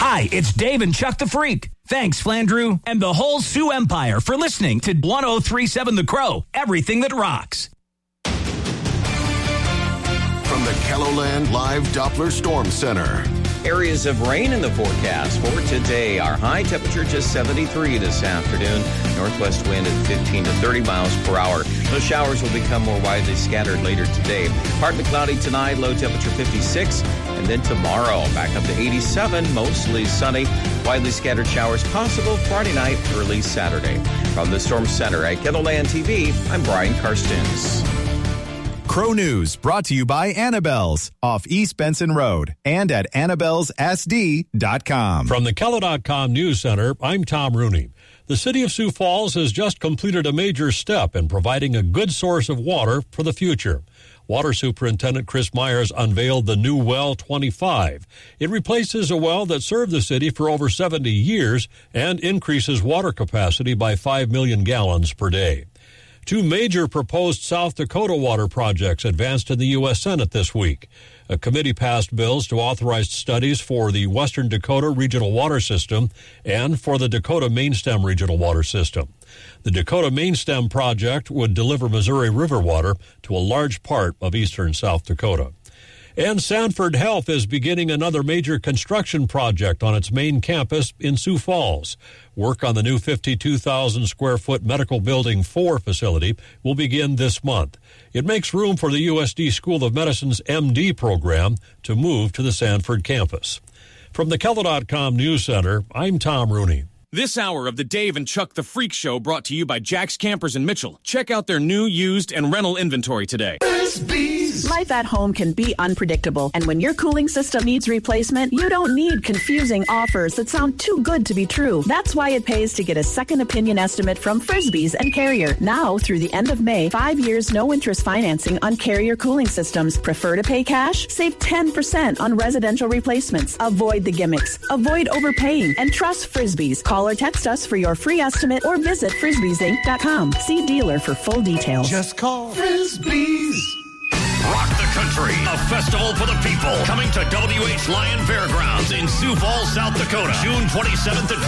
Hi, it's Dave and Chuck the Freak. Thanks, Flandrew, and the whole Sioux Empire for listening to 1037 The Crow, everything that rocks. From the KELOLAND Live Doppler Storm Center. Areas of rain in the forecast for today. Our high temperature just 73 this afternoon. Northwest wind at 15 to 30 miles per hour. Those showers will become more widely scattered later today. Partly cloudy tonight, low temperature 56. And then tomorrow, back up to 87, mostly sunny. Widely scattered showers possible Friday night, early Saturday. From the Storm Center at KELOLAND TV, I'm Brian Karstens. Crow News brought to you by Annabelle's off East Benson Road and at Annabelle'sSD.com. From the KELO.com News Center, I'm Tom Rooney. The city of Sioux Falls has just completed a major step in providing a good source of water for the future. Water Superintendent Chris Myers unveiled the new Well 25. It replaces a well that served the city for over 70 years and increases water capacity by 5 million gallons per day. Two major proposed South Dakota water projects advanced in the U.S. Senate this week. A committee passed bills to authorize studies for the Western Dakota Regional Water System and for the Dakota Mainstem Regional Water System. The Dakota Mainstem project would deliver Missouri River water to a large part of eastern South Dakota. And Sanford Health is beginning another major construction project on its main campus in Sioux Falls. Work on the new 52,000-square-foot Medical Building 4 facility will begin this month. It makes room for the USD School of Medicine's MD program to move to the Sanford campus. From the KELO.com News Center, I'm Tom Rooney. This hour of the Dave and Chuck the Freak Show brought to you by Jack's Campers in Mitchell. Check out their new, used, and rental inventory today. Life at home can be unpredictable, and when your cooling system needs replacement, you don't need confusing offers that sound too good to be true. That's why it pays to get a second opinion estimate from Frisbee's and Carrier. Now, through the end of May, 5 years no-interest financing on Carrier cooling systems. Prefer to pay cash? Save 10% on residential replacements. Avoid the gimmicks. Avoid overpaying. And trust Frisbee's. Call or text us for your free estimate or visit frisbeesinc.com. See dealer for full details. Just call Frisbee's. Rock the Country, a festival for the people. Coming to WH Lyon Fairgrounds in Sioux Falls, South Dakota, June 27th and